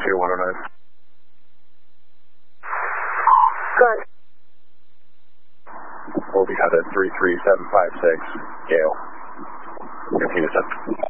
Here, 109. Good. We'll be headed 33756, Gale. 15 to 7.